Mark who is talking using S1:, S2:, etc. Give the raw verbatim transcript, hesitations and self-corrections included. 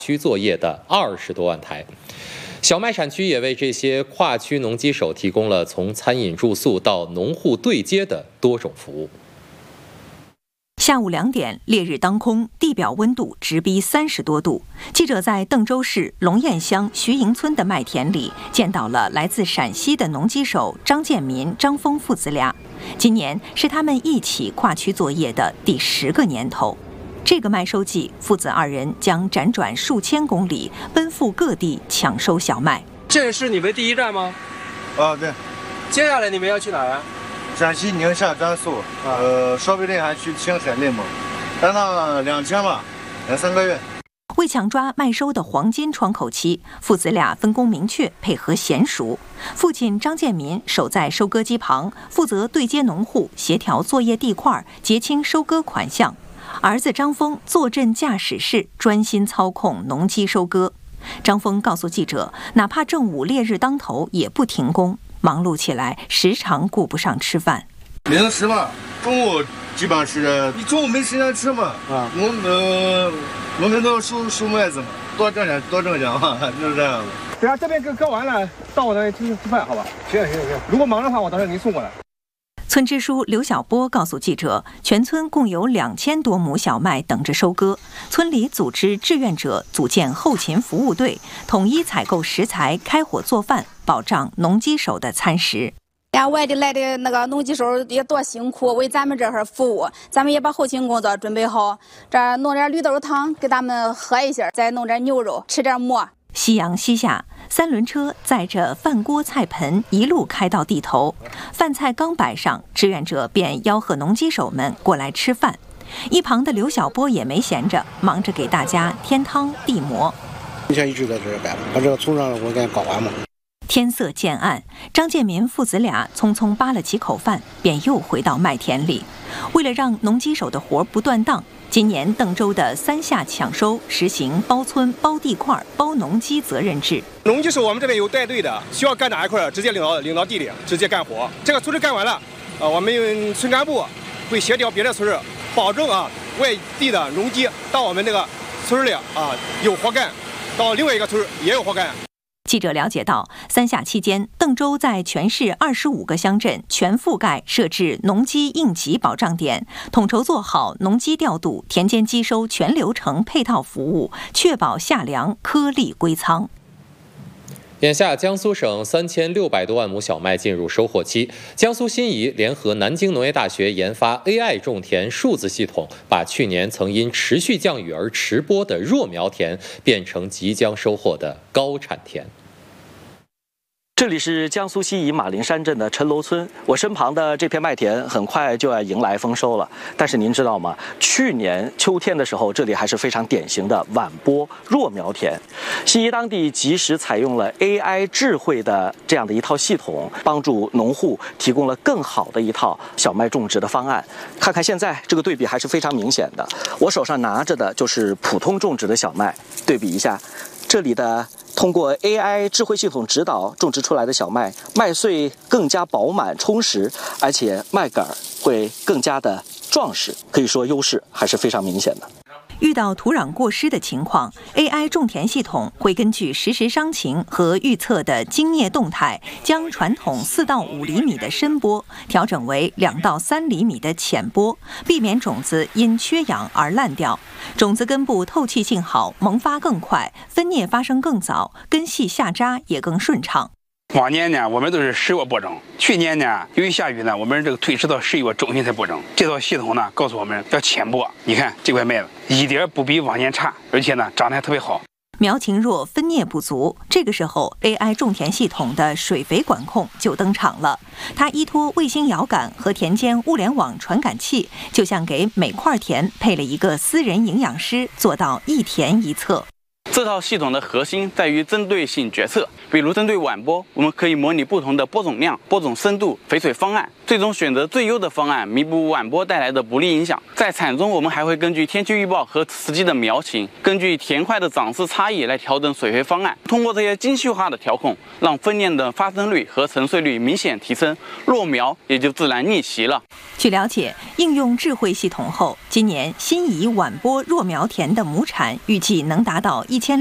S1: 区作业的二十多万台。小麦产区也为这些跨区农机手提供了从餐饮住宿到农户对接的多种服务。
S2: 下午两点，烈日当空，地表温度直逼三十多度。记者在邓州市龙堰乡徐营村的麦田里见到了来自陕西的农机手张建民、张峰父子俩。今年是他们一起跨区作业的第十个年头。这个麦收季，父子二人将辗转数千公里，奔赴各地抢收小麦。
S3: 这是你们第一站吗？
S4: 啊，对。
S3: 接下来你们要去哪儿啊？
S4: 陕西宁夏、甘肃，呃，说不定还去青海、内蒙，待到两天吧，两三个月。
S2: 为抢抓麦收的黄金窗口期，父子俩分工明确，配合娴熟。父亲张建民守在收割机旁，负责对接农户，协调作业地块，结清收割款项。儿子张峰坐镇驾驶室，专心操控农机收割。张峰告诉记者，哪怕正午烈日当头，也不停工。忙碌起来，时常顾不上吃饭。
S4: 零食嘛，中午基本上是，你中午没时间吃嘛。啊，我们我们都收收麦子嘛，多挣点多挣点嘛，就是这样子。
S3: 等下这边割割完了，到我那去吃饭，好吧？行行行，如果忙的话，我到时候给您送过来。
S2: 村支书刘小波告诉记者，全村共有两千多亩小麦等着收割，村里组织志愿者组建后勤服务队，统一采购食材，开火做饭，保障农机手的餐食。
S5: 呀，外地来的那个农机手也多辛苦，为咱们这儿服务，咱们也把后勤工作准备好，这弄点绿豆汤给他们喝一下，再弄点牛肉，吃点馍。
S2: 夕阳西下，三轮车载着饭锅菜盆一路开到地头，饭菜刚摆上，志愿者便吆喝农机手们过来吃饭。一旁的刘小波也没闲着，忙着给大家添汤递馍。
S6: 以前一直在这儿干，把这个村上我给搞完嘛。
S2: 天色渐暗，张建民父子俩匆匆扒了几口饭，便又回到麦田里。为了让农机手的活不断档，今年邓州的三下抢收实行包村、包地块、包农机责任制。
S3: 农机手我们这边有带队的，需要干哪一块，直接领到领到地里，直接干活。这个村儿干完了，呃，我们村干部会协调别的村儿，保证啊外地的农机到我们这个村里啊有活干，到另外一个村也有活干。
S2: 记者了解到，三下期间，邓州在全市二十五个乡镇全覆盖设置农机应急保障点，统筹做好农机调度、田间机收全流程配套服务，确保夏粮颗粒归仓。
S1: 眼下，江苏省三千六百多万亩小麦进入收获期。江苏新仪联合南京农业大学研发 A I 种田数字系统，把去年曾因持续降雨而迟播的弱苗田变成即将收获的高产田。
S7: 这里是江苏西仪马陵山镇的陈楼村，我身旁的这片麦田很快就要迎来丰收了。但是您知道吗？去年秋天的时候，这里还是非常典型的晚播弱苗田。西仪当地及时采用了 A I 智慧的这样的一套系统，帮助农户提供了更好的一套小麦种植的方案。看看现在这个对比还是非常明显的。我手上拿着的就是普通种植的小麦，对比一下，这里的通过 A I 智慧系统指导种植出来的小麦，麦穗更加饱满充实，而且麦秆会更加的壮实，可以说优势还是非常明显的。
S2: 遇到土壤过湿的情况 ，A I 种田系统会根据实时伤情和预测的茎叶动态，将传统四到五厘米的深播调整为两到三厘米的浅播，避免种子因缺氧而烂掉。种子根部透气性好，萌发更快，分蘖发生更早，根系下扎也更顺畅。
S8: 往年呢，我们都是十月播种，去年呢，由于下雨呢，我们这个推迟到十一月中旬才播种。这套系统呢，告诉我们要浅播。你看这块麦子一点不比往年差，而且呢，长得还特别好。
S2: 苗情弱，分蘖不足，这个时候 A I 种田系统的水肥管控就登场了。它依托卫星遥感和田间物联网传感器，就像给每块田配了一个私人营养师，做到一田一策。
S9: 这套系统的核心在于针对性决策， 比如针对晚播，我们可以模拟不同的播种量、播种深度、肥水方案，最终选择最优的方案，弥补晚播带来的不利影响。在产中，我们还会根据天气预报和实际的苗情，根据田块的长势差异来调整水肥方案。通过这些精细化的调控，让分蘚的发生率和沉穗率明显提升，落苗也就自然逆袭了。
S2: 据了解，应用智慧系统后，今年新沂晚播弱苗田的亩产预计能达到一千。